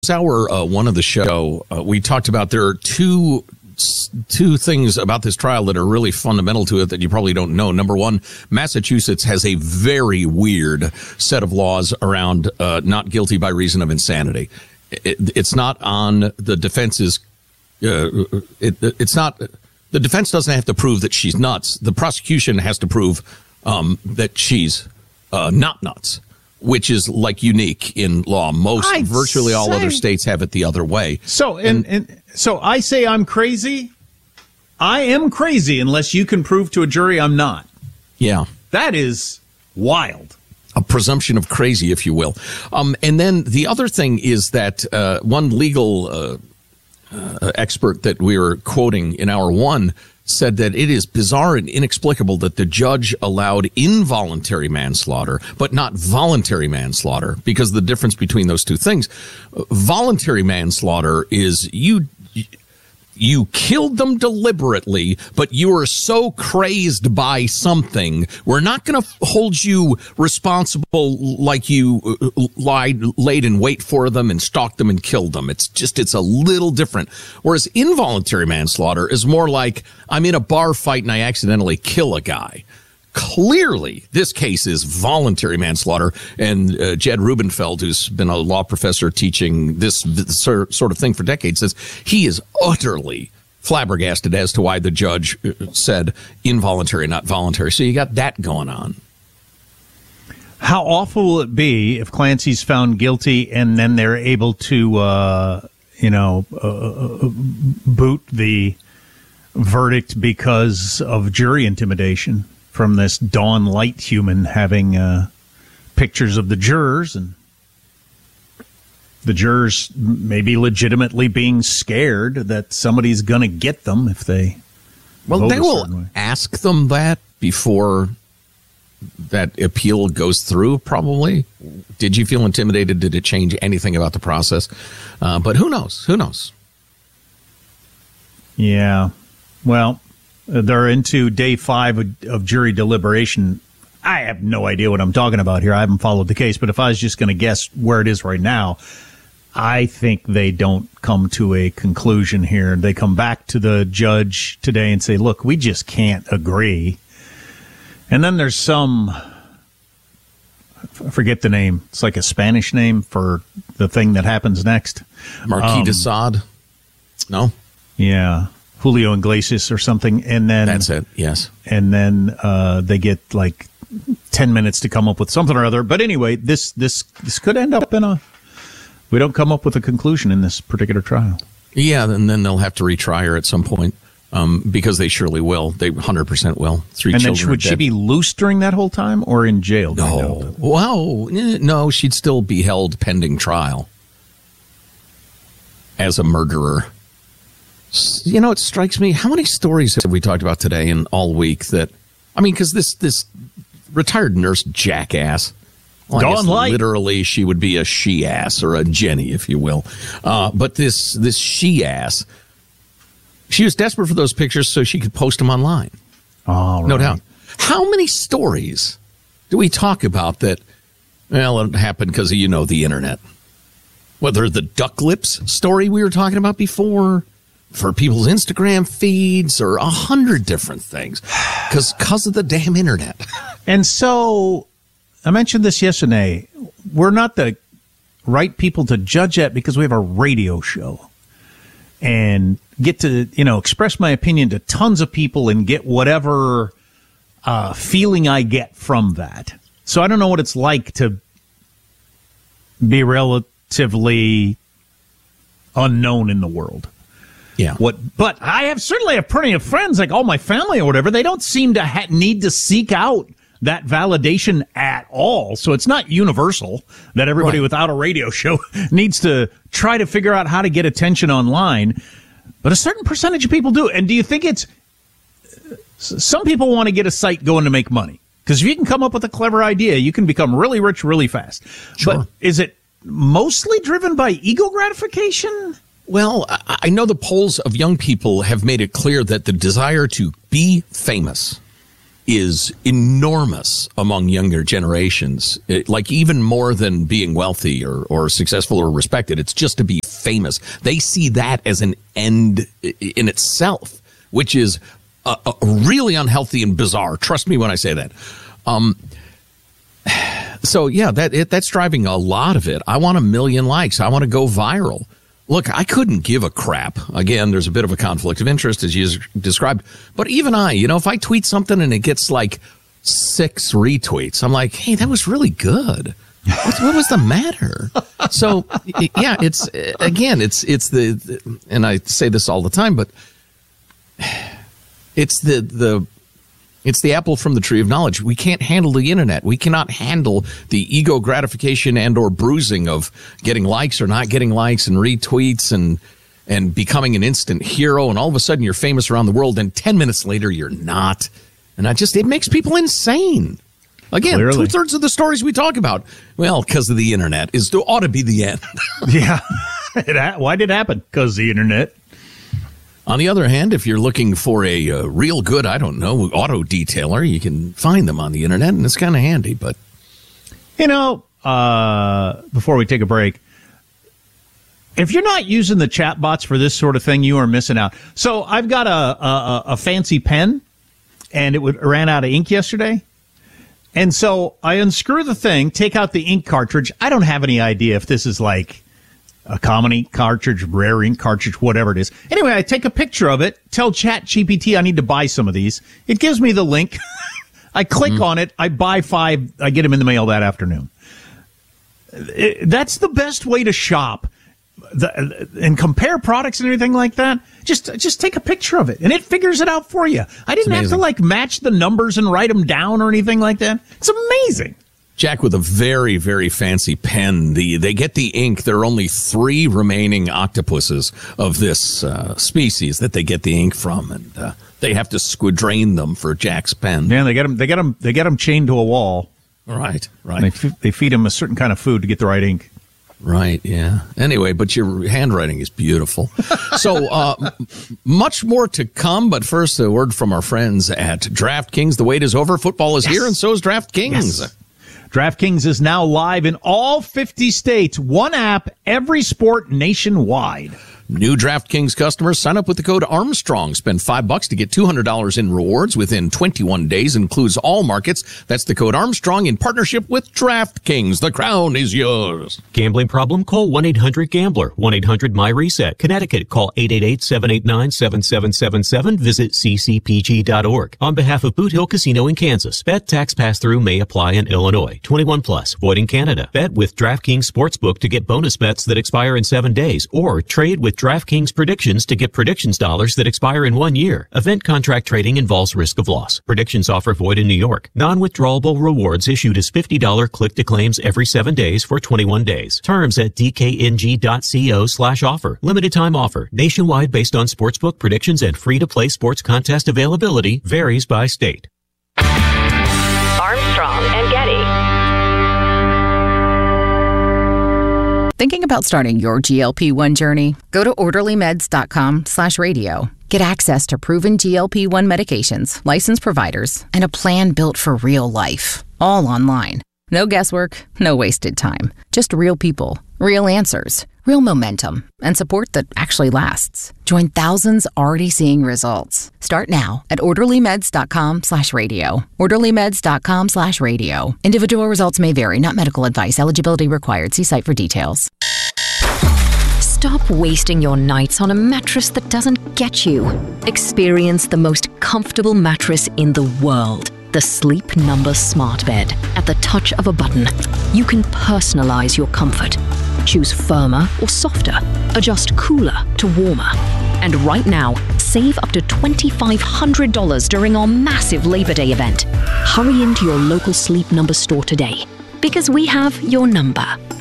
hour one of the show, we talked about there are two things about this trial that are really fundamental to it that you probably don't know. Number one, Massachusetts has a very weird set of laws around not guilty by reason of insanity. It's not on the defense's. It's not. The defense doesn't have to prove that she's nuts. The prosecution has to prove that she's not nuts, which is like unique in law. Virtually all other states have it the other way. So, so I say I'm crazy. I am crazy unless you can prove to a jury I'm not. Yeah. That is wild. A presumption of crazy, if you will. And then the other thing is that one legal expert that we were quoting in hour one said that it is bizarre and inexplicable that the judge allowed involuntary manslaughter, but not voluntary manslaughter, because the difference between those two things, voluntary manslaughter is you killed them deliberately, but you were so crazed by something. We're not going to hold you responsible like you laid in wait for them and stalked them and killed them. It's a little different. Whereas involuntary manslaughter is more like I'm in a bar fight and I accidentally kill a guy. Clearly, this case is voluntary manslaughter, and Jed Rubenfeld, who's been a law professor teaching this sort of thing for decades, says he is utterly flabbergasted as to why the judge said involuntary, not voluntary. So you got that going on. How awful will it be if Clancy's found guilty and then they're able to, boot the verdict because of jury intimidation from this Dawn Light human having pictures of the jurors, and the jurors maybe legitimately being scared that somebody's going to get them if they vote they a will certain way. Ask them that before that appeal goes through, probably. Did you feel intimidated? Did it change anything about the process? But who knows? Who knows? Yeah. Well, they're into day 5 of jury deliberation. I have no idea what I'm talking about here. I haven't followed the case, but if I was just going to guess where it is right now, I think they don't come to a conclusion here. They come back to the judge today and say, look, we just can't agree. And then there's I forget the name. It's like a Spanish name for the thing that happens next. Marquis de Sade? No? Yeah. Julio Iglesias or something, and then that's it. Yes, and then they get like 10 minutes to come up with something or other. But anyway, this could end up in we don't come up with a conclusion in this particular trial. Yeah, and then they'll have to retry her at some point because they surely will. They 100% will. 3 and children. Then would she be loose during that whole time or in jail? No, wow, no, she'd still be held pending trial as a murderer. You know, it strikes me, how many stories have we talked about today and all week that, because this retired nurse jackass, Dawn Light, literally she would be a she-ass or a Jenny, if you will. But this she-ass, she was desperate for those pictures so she could post them online. Oh, right. No doubt. How many stories do we talk about that, it happened because of, the internet? Whether the duck lips story we were talking about before, for people's Instagram feeds, or 100 different things, because of the damn internet. And so, I mentioned this yesterday, we're not the right people to judge it because we have a radio show and get to, express my opinion to tons of people and get whatever feeling I get from that. So I don't know what it's like to be relatively unknown in the world. Yeah. But I certainly have plenty of friends, like all my family or whatever. They don't seem to need to seek out that validation at all. So it's not universal that everybody without a radio show needs to try to figure out how to get attention online. But a certain percentage of people do. And do you think some people want to get a site going to make money? Because if you can come up with a clever idea, you can become really rich really fast. Sure. But is it mostly driven by ego gratification? Well, I know the polls of young people have made it clear that the desire to be famous is enormous among younger generations, like even more than being wealthy or successful or respected. It's just to be famous. They see that as an end in itself, which is really unhealthy and bizarre. Trust me when I say that. So yeah, that's driving a lot of it. I want 1 million likes. I want to go viral. Look, I couldn't give a crap. Again, there's a bit of a conflict of interest, as you described. But even if I tweet something and it gets like 6 retweets, I'm like, hey, that was really good. What was the matter? So, yeah, it's the, and I say this all the time, but it's the apple from the tree of knowledge. We can't handle the internet. We cannot handle the ego gratification and or bruising of getting likes or not getting likes and retweets and becoming an instant hero. And all of a sudden you're famous around the world. And 10 minutes later, you're not. And it makes people insane. Again, clearly. 2/3 of the stories we talk about, well, because of the internet, ought to be the end. Yeah. Why did it happen? Because the internet. On the other hand, if you're looking for a real good, auto detailer, you can find them on the internet, and it's kind of handy. But before we take a break, if you're not using the chat bots for this sort of thing, you are missing out. So I've got a fancy pen, and it ran out of ink yesterday. And so I unscrew the thing, take out the ink cartridge. I don't have any idea if this is like a common ink cartridge, rare ink cartridge, whatever it is. Anyway, I take a picture of it, tell ChatGPT I need to buy some of these. It gives me the link. I click on it. I buy 5. I get them in the mail that afternoon. That's the best way to shop and compare products and everything like that. Just take a picture of it, and it figures it out for you. I didn't have to match the numbers and write them down or anything like that. It's amazing. Jack, with a very, very fancy pen, they get the ink. There are only 3 remaining octopuses of this species that they get the ink from, and they have to squadrain them for Jack's pen. Yeah, they get them chained to a wall. Right. They feed them a certain kind of food to get the right ink. Right, yeah. Anyway, but your handwriting is beautiful. So much more to come, but first a word from our friends at DraftKings. The wait is over. Football is here, and so is DraftKings. Yes. DraftKings is now live in all 50 states. One app, every sport nationwide. New DraftKings customers sign up with the code Armstrong. Spend $5 to get $200 in rewards within 21 days. Includes all markets. That's the code Armstrong in partnership with DraftKings. The crown is yours. Gambling problem? Call 1-800-GAMBLER. 1-800-MY-RESET. Connecticut. Call 888-789-7777. Visit ccpg.org. On behalf of Boot Hill Casino in Kansas. Bet tax pass-through may apply in Illinois. 21 plus. Void in Canada. Bet with DraftKings Sportsbook to get bonus bets that expire in 7 days. Or trade with DraftKings Predictions to get predictions dollars that expire in 1 year. Event contract trading involves risk of loss. Predictions offer void in New York. Non-withdrawable rewards issued as $50 click-to-claims every 7 days for 21 days. Terms at dkng.co/offer. Limited time offer. Nationwide based on sportsbook predictions and free-to-play sports contest availability. Varies by state. Armstrong and Getty. Thinking about starting your GLP-1 journey? Go to orderlymeds.com/radio. Get access to proven GLP-1 medications, licensed providers, and a plan built for real life. All online. No guesswork, no wasted time. Just real people, real answers, real momentum, and support that actually lasts. Join thousands already seeing results. Start now at orderlymeds.com/radio. orderlymeds.com/radio. Individual results may vary, not medical advice. Eligibility required. See site for details. Stop wasting your nights on a mattress that doesn't get you. Experience the most comfortable mattress in the world. The Sleep Number Smart Bed. At the touch of a button, you can personalize your comfort. Choose firmer or softer. Adjust cooler to warmer. And right now, save up to $2,500 during our massive Labor Day event. Hurry into your local Sleep Number store today, because we have your number.